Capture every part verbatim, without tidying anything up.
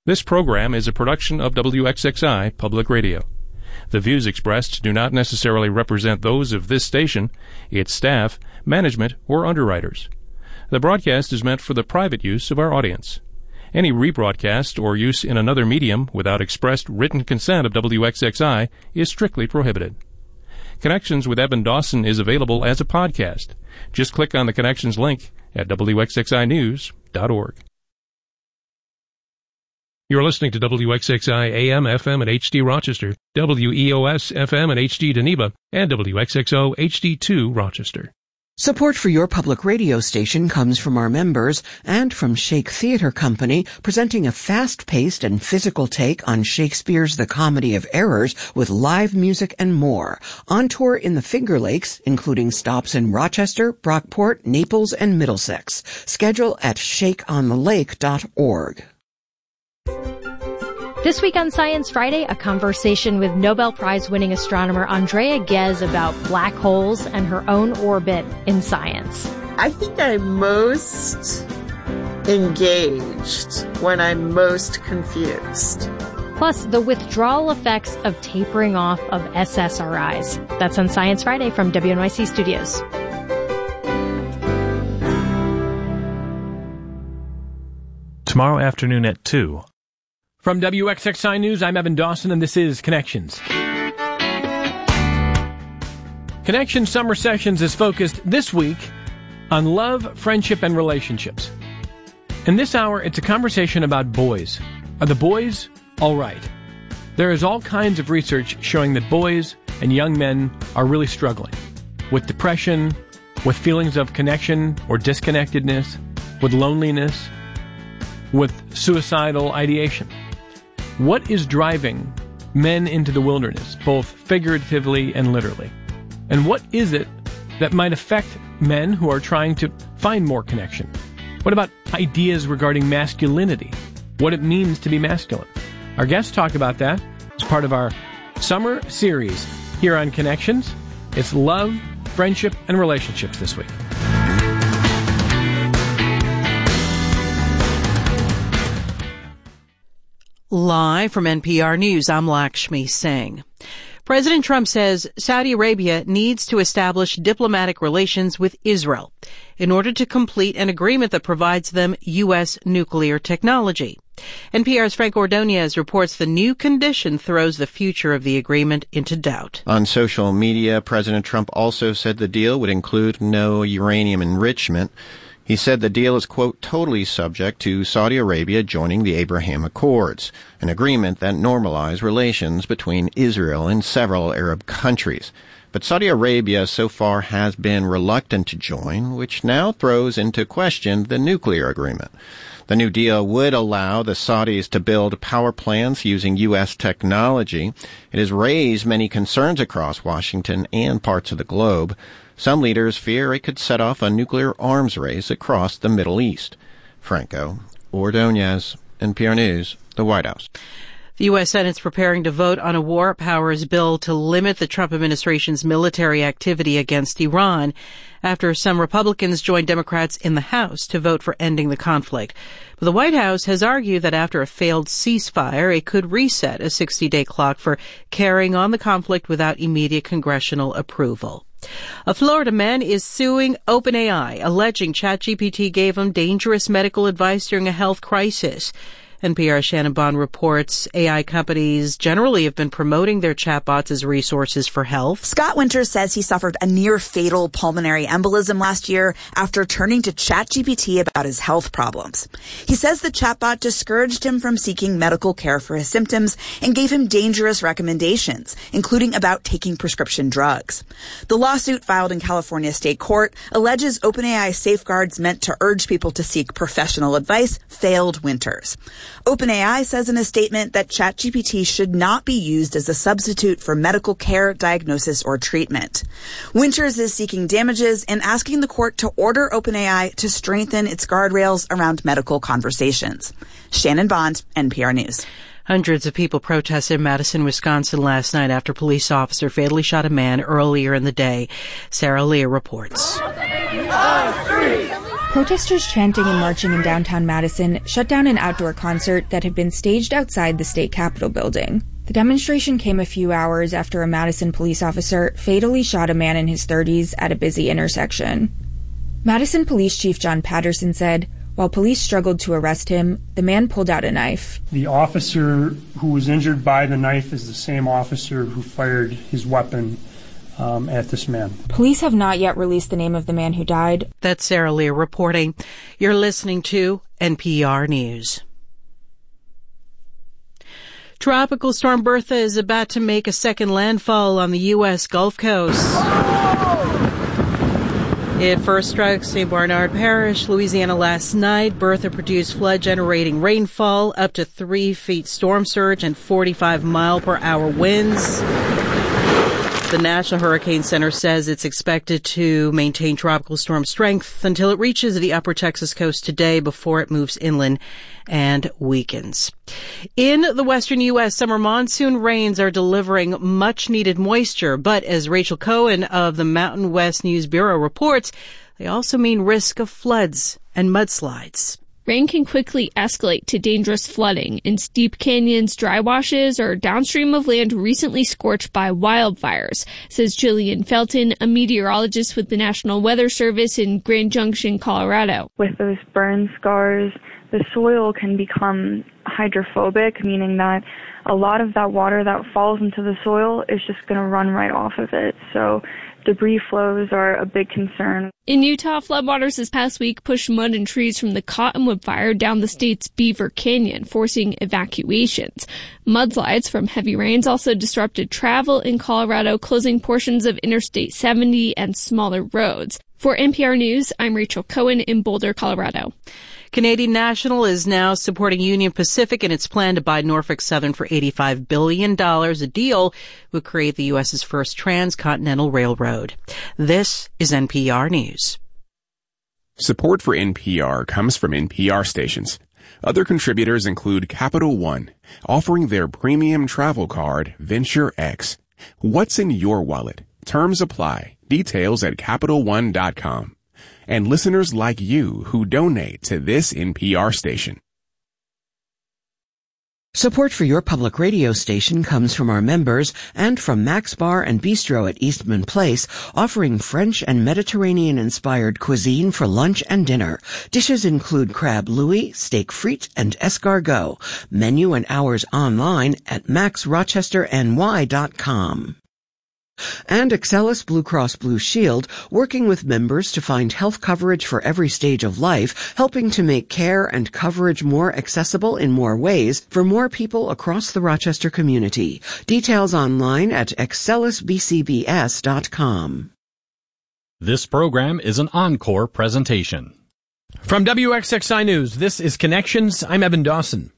This program is a production of W X X I Public Radio. The views expressed do not necessarily represent those of this station, its staff, management, or underwriters. The broadcast is meant for the private use of our audience. Any rebroadcast or use in another medium without expressed written consent of W X X I is strictly prohibited. Connections with Evan Dawson is available as a podcast. Just click on the Connections link at W X X I news dot org. You're listening to W X X I A M F M at H D Rochester, W E O S F M at H D Geneva, and W X X O H D two Rochester. Support for your public radio station comes from our members and from Shake Theatre Company, presenting a fast-paced and physical take on Shakespeare's The Comedy of Errors with live music and more. On tour in the Finger Lakes, including stops in Rochester, Brockport, Naples, and Middlesex. Schedule at shake on the lake dot org. This week on Science Friday, a conversation with Nobel Prize-winning astronomer Andrea Ghez about black holes and her own orbit in science. I think I'm most engaged when I'm most confused. Plus, the withdrawal effects of tapering off of S S R Is. That's on Science Friday from W N Y C Studios. Tomorrow afternoon at two. From W X X I News, I'm Evan Dawson, and this is Connections. Connections Summer Sessions is focused this week on love, friendship, and relationships. In this hour, it's a conversation about boys. Are the boys all right? There is all kinds of research showing that boys and young men are really struggling with depression, with feelings of connection or disconnectedness, with loneliness, with suicidal ideation. What is driving men into the wilderness, both figuratively and literally? And what is it that might affect men who are trying to find more connection? What about ideas regarding masculinity? What it means to be masculine? Our guests talk about that as part of our summer series here on Connections. It's love, friendship, and relationships this week. Live from N P R News, I'm Lakshmi Singh. President Trump says Saudi Arabia needs to establish diplomatic relations with Israel in order to complete an agreement that provides them U S nuclear technology. N P R's Frank Ordonez reports the new condition throws the future of the agreement into doubt. On social media, President Trump also said the deal would include no uranium enrichment. He said the deal is, quote, totally subject to Saudi Arabia joining the Abraham Accords, an agreement that normalized relations between Israel and several Arab countries. But Saudi Arabia so far has been reluctant to join, which now throws into question the nuclear agreement. The new deal would allow the Saudis to build power plants using U S technology. It has raised many concerns across Washington and parts of the globe. Some leaders fear it could set off a nuclear arms race across the Middle East. Franco Ordonez, N P R News, the White House. The U S Senate's preparing to vote on a war powers bill to limit the Trump administration's military activity against Iran after some Republicans joined Democrats in the House to vote for ending the conflict. But the White House has argued that after a failed ceasefire, it could reset a sixty-day clock for carrying on the conflict without immediate congressional approval. A Florida man is suing OpenAI, alleging ChatGPT gave him dangerous medical advice during a health crisis. N P R's Shannon Bond reports A I companies generally have been promoting their chatbots as resources for health. Scott Winters says he suffered a near-fatal pulmonary embolism last year after turning to ChatGPT about his health problems. He says the chatbot discouraged him from seeking medical care for his symptoms and gave him dangerous recommendations, including about taking prescription drugs. The lawsuit filed in California state court alleges OpenAI safeguards meant to urge people to seek professional advice failed Winters. OpenAI says in a statement that ChatGPT should not be used as a substitute for medical care, diagnosis, or treatment. Winters is seeking damages and asking the court to order OpenAI to strengthen its guardrails around medical conversations. Shannon Bond, N P R News. Hundreds of people protested in Madison, Wisconsin last night after a police officer fatally shot a man earlier in the day. Sarah Leah reports. Protesters chanting and marching in downtown Madison shut down an outdoor concert that had been staged outside the state capitol building. The demonstration came a few hours after a Madison police officer fatally shot a man in his thirties at a busy intersection. Madison Police Chief John Patterson said, while police struggled to arrest him, the man pulled out a knife. The officer who was injured by the knife is the same officer who fired his weapon Um, at this man. Police have not yet released the name of the man who died. That's Sarah Lear reporting. You're listening to N P R News. Tropical Storm Bertha is about to make a second landfall on the U S Gulf Coast. It first struck Saint Bernard Parish, Louisiana last night. Bertha produced flood-generating rainfall, up to three feet storm surge, and forty-five mile per hour winds. The National Hurricane Center says it's expected to maintain tropical storm strength until it reaches the upper Texas coast today before it moves inland and weakens. In the western U S, summer monsoon rains are delivering much-needed moisture, but as Rachel Cohen of the Mountain West News Bureau reports, they also mean risk of floods and mudslides. Rain can quickly escalate to dangerous flooding in steep canyons, dry washes, or downstream of land recently scorched by wildfires, says Jillian Felton, a meteorologist with the National Weather Service in Grand Junction, Colorado. With those burn scars, the soil can become hydrophobic, meaning that a lot of that water that falls into the soil is just going to run right off of it. So debris flows are a big concern. In Utah, floodwaters this past week pushed mud and trees from the Cottonwood Fire down the state's Beaver Canyon, forcing evacuations. Mudslides from heavy rains also disrupted travel in Colorado, closing portions of Interstate seventy and smaller roads. For N P R News, I'm Rachel Cohen in Boulder, Colorado. Canadian National is now supporting Union Pacific in its plan to buy Norfolk Southern for eighty-five billion dollars. A deal would create the U S's first transcontinental railroad. This is N P R News. Support for N P R comes from N P R stations. Other contributors include Capital One, offering their premium travel card, Venture X. What's in your wallet? Terms apply. Details at Capital One dot com. And listeners like you who donate to this N P R station. Support for your public radio station comes from our members and from Max Bar and Bistro at Eastman Place, offering French and Mediterranean-inspired cuisine for lunch and dinner. Dishes include crab louis, steak frite, and escargot. Menu and hours online at max rochester n y dot com. And Excellus Blue Cross Blue Shield, working with members to find health coverage for every stage of life, helping to make care and coverage more accessible in more ways for more people across the Rochester community. Details online at excellus b c b s dot com. This program is an encore presentation. From W X X I News, this is Connections. I'm Evan Dawson.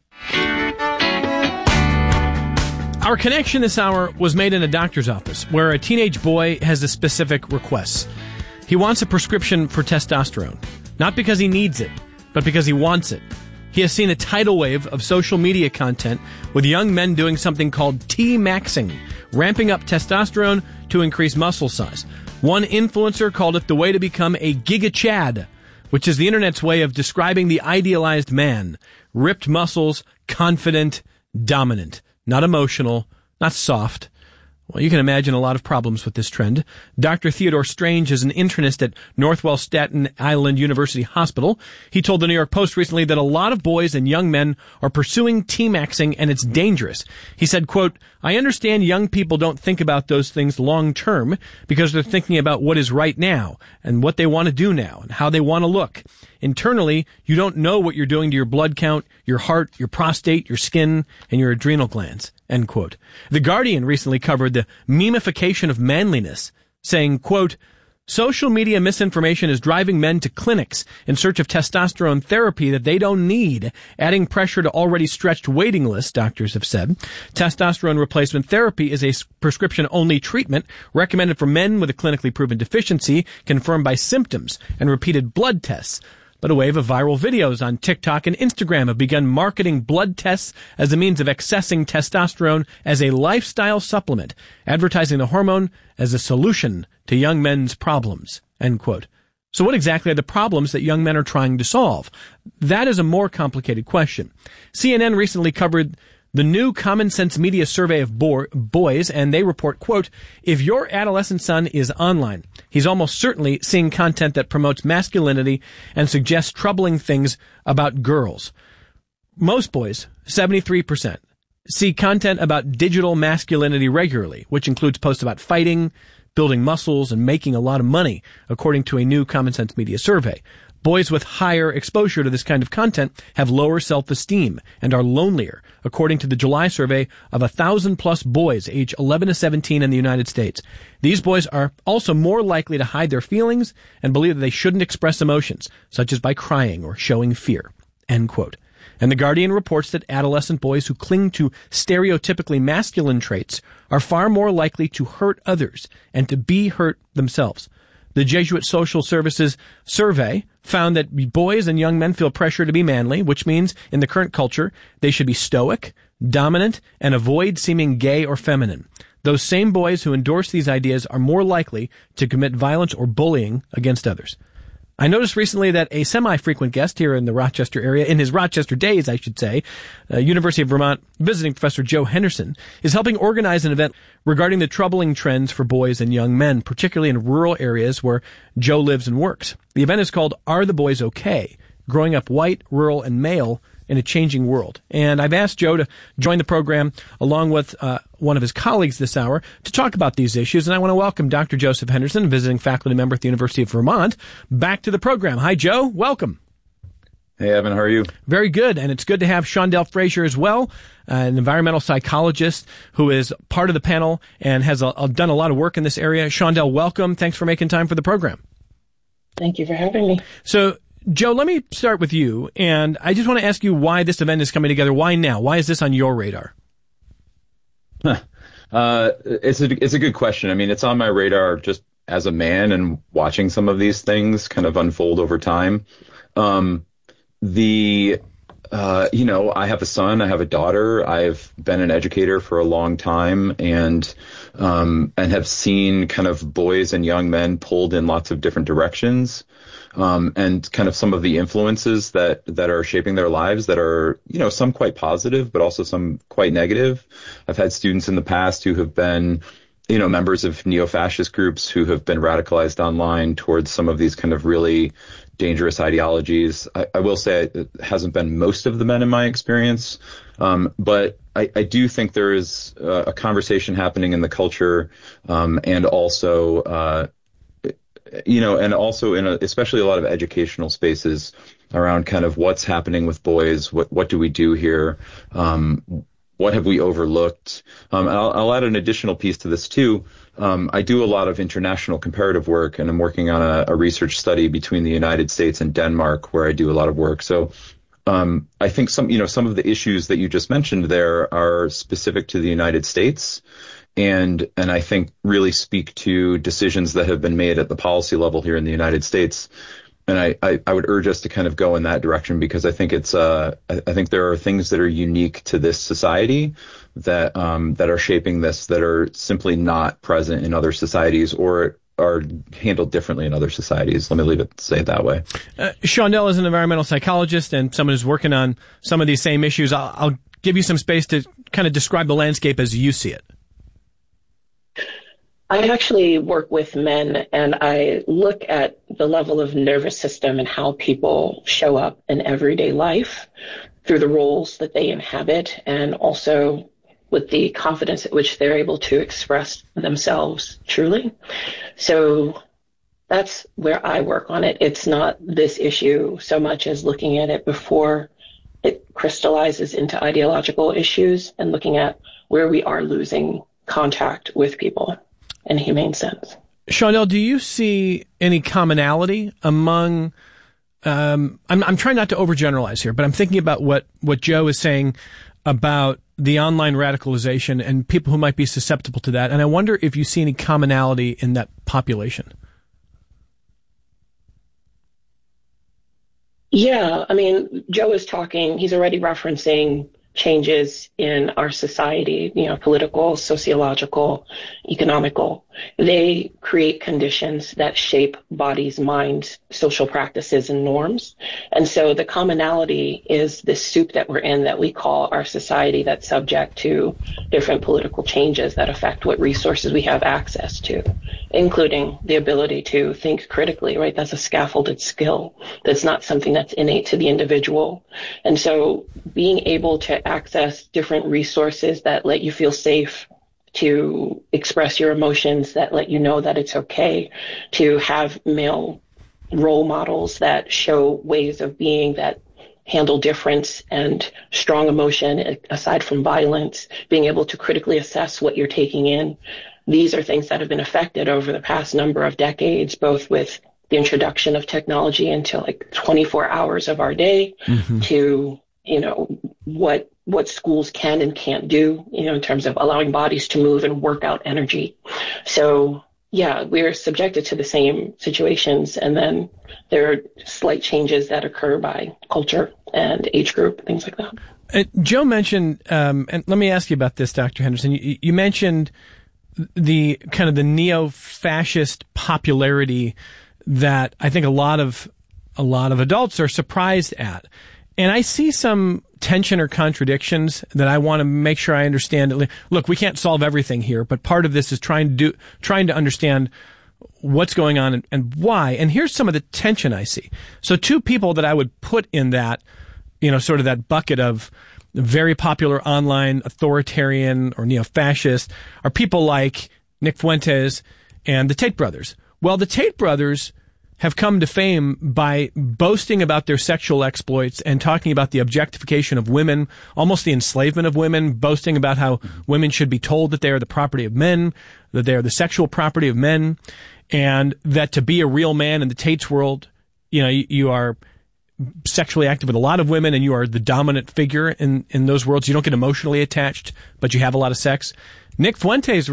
Our connection this hour was made in a doctor's office where a teenage boy has a specific request. He wants a prescription for testosterone, not because he needs it, but because he wants it. He has seen a tidal wave of social media content with young men doing something called T-maxing, ramping up testosterone to increase muscle size. One influencer called it the way to become a Giga Chad, which is the internet's way of describing the idealized man. Ripped muscles, confident, dominant. Not emotional, not soft. Well, you can imagine a lot of problems with this trend. Doctor Theodore Strange is an internist at Northwell Staten Island University Hospital. He told the New York Post recently that a lot of boys and young men are pursuing T-maxing and it's dangerous. He said, quote, I understand young people don't think about those things long term because they're thinking about what is right now and what they want to do now and how they want to look. Internally, you don't know what you're doing to your blood count, your heart, your prostate, your skin, and your adrenal glands, end quote. The Guardian recently covered the memification of manliness, saying, quote, social media misinformation is driving men to clinics in search of testosterone therapy that they don't need, adding pressure to already stretched waiting lists, doctors have said. Testosterone replacement therapy is a prescription-only treatment recommended for men with a clinically proven deficiency confirmed by symptoms and repeated blood tests. But a wave of viral videos on TikTok and Instagram have begun marketing blood tests as a means of accessing testosterone as a lifestyle supplement, advertising the hormone as a solution to young men's problems, end quote. So what exactly are the problems that young men are trying to solve? That is a more complicated question. C N N recently covered the new Common Sense Media survey of bo- boys, and they report, quote, if your adolescent son is online, he's almost certainly seeing content that promotes masculinity and suggests troubling things about girls. Most boys, seventy-three percent, see content about digital masculinity regularly, which includes posts about fighting, building muscles, and making a lot of money, according to a new Common Sense Media survey. Boys with higher exposure to this kind of content have lower self-esteem and are lonelier, according to the July survey of one thousand plus boys age eleven to seventeen in the United States. These boys are also more likely to hide their feelings and believe that they shouldn't express emotions, such as by crying or showing fear. End quote. And The Guardian reports that adolescent boys who cling to stereotypically masculine traits are far more likely to hurt others and to be hurt themselves. The Jesuit Social Services survey found that boys and young men feel pressure to be manly, which means in the current culture they should be stoic, dominant, and avoid seeming gay or feminine. Those same boys who endorse these ideas are more likely to commit violence or bullying against others. I noticed recently that a semi-frequent guest here in the Rochester area, in his Rochester days, I should say, uh, University of Vermont visiting professor Joe Henderson, is helping organize an event regarding the troubling trends for boys and young men, particularly in rural areas where Joe lives and works. The event is called Are the Boys Okay? Growing Up White, Rural, and Male in a Changing World. And I've asked Joe to join the program along with uh, one of his colleagues this hour to talk about these issues. And I want to welcome Doctor Joseph Henderson, visiting faculty member at the University of Vermont, back to the program. Hi, Joe. Welcome. Hey, Evan. How are you? Very good. And it's good to have Shondell Frazier as well, uh, an environmental psychologist who is part of the panel and has a, a, done a lot of work in this area. Shondell, welcome. Thanks for making time for the program. Thank you for having me. So, Joe, let me start with you, and I just want to ask you why this event is coming together. Why now? Why is this on your radar? Uh, it's a it's a good question. I mean, it's on my radar just as a man and watching some of these things kind of unfold over time. Um, the uh, you know, I have a son, I have a daughter. I've been an educator for a long time, and um, and have seen kind of boys and young men pulled in lots of different directions. Um, and kind of some of the influences that, that are shaping their lives that are, you know, some quite positive, but also some quite negative. I've had students in the past who have been, you know, members of neo-fascist groups who have been radicalized online towards some of these kind of really dangerous ideologies. I, I will say it hasn't been most of the men in my experience, um, but I, I do think there is uh, a conversation happening in the culture, um, and also, uh, you know, and also in a, especially a lot of educational spaces around kind of what's happening with boys, what what do we do here, um, what have we overlooked? Um, and I'll, I'll add an additional piece to this too. Um, I do a lot of international comparative work, and I'm working on a, a research study between the United States and Denmark, where I do a lot of work. So um, I think some, you know, some of the issues that you just mentioned there are specific to the United States. And and I think really speak to decisions that have been made at the policy level here in the United States. And I, I, I would urge us to kind of go in that direction, because I think it's uh I, I think there are things that are unique to this society that um that are shaping this, that are simply not present in other societies or are handled differently in other societies. Let me leave it say it that way. Uh, Shondell is an environmental psychologist and someone who's working on some of these same issues. I'll, I'll give you some space to kind of describe the landscape as you see it. I actually work with men, and I look at the level of nervous system and how people show up in everyday life through the roles that they inhabit, and also with the confidence at which they're able to express themselves truly. So that's where I work on it. It's not this issue so much as looking at it before it crystallizes into ideological issues and looking at where we are losing contact with people in a humane sense. Shondell, do you see any commonality among, um, I'm, I'm trying not to overgeneralize here, but I'm thinking about what, what Joe is saying about the online radicalization and people who might be susceptible to that. And I wonder if you see any commonality in that population. Yeah, I mean, Joe is talking, he's already referencing changes in our society, you know, political, sociological, economical. they create conditions that shape bodies, minds, social practices, and norms. And so the commonality is this soup that we're in that we call our society, that's subject to different political changes that affect what resources we have access to, including the ability to think critically, right? That's a scaffolded skill. That's not something that's innate to the individual. And so being able to access different resources that let you feel safe, to express your emotions, that let you know that it's okay, to have male role models that show ways of being that handle difference and strong emotion aside from violence, being able to critically assess what you're taking in. These are things that have been affected over the past number of decades, both with the introduction of technology into like twenty-four hours of our day, mm-hmm. to, you know, what what schools can and can't do, you know, in terms of allowing bodies to move and work out energy. So, yeah, we're subjected to the same situations, and then there are slight changes that occur by culture and age group, things like that. Uh, Joe mentioned, um, and let me ask you about this, Doctor Henderson. You, you mentioned the kind of the neo-fascist popularity that I think a lot of a lot of adults are surprised at. And I see some tension or contradictions that I want to make sure I understand. Look, we can't solve everything here, but part of this is trying to do, trying to understand what's going on and, and why. And here's some of the tension I see. So two people that I would put in that, you know, sort of that bucket of very popular online authoritarian or neo-fascist are people like Nick Fuentes and the Tate brothers. Well, the Tate brothers have come to fame by boasting about their sexual exploits and talking about the objectification of women, almost the enslavement of women, boasting about how women should be told that they are the property of men, that they are the sexual property of men, and that to be a real man in the Tate's world, you know, you, you are sexually active with a lot of women and you are the dominant figure in, in those worlds. You don't get emotionally attached, but you have a lot of sex. Nick Fuentes